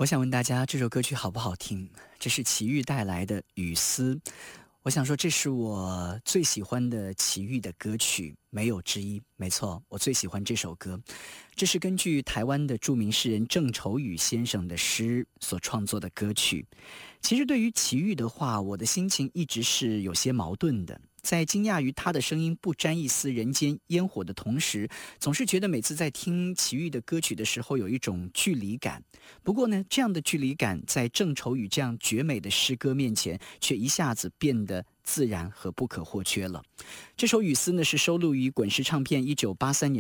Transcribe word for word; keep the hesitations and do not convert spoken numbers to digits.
我想问大家，这首歌曲好不好听？这是齐豫带来的《雨丝》。我想说，这是我最喜欢的齐豫的歌曲，没有之一。没错，我最喜欢这首歌。这是根据台湾的著名诗人郑愁予先生的诗所创作的歌曲。其实对于齐豫的话，我的心情一直是有些矛盾的。在惊讶于他的声音不沾一丝人间烟火的同时，总是觉得每次在听齐豫的歌曲的时候有一种距离感。不过呢，这样的距离感在郑愁予这样绝美的诗歌面前，却一下子变得自然和不可或缺了。这首《雨丝》呢，是收录于滚石唱片一九八三年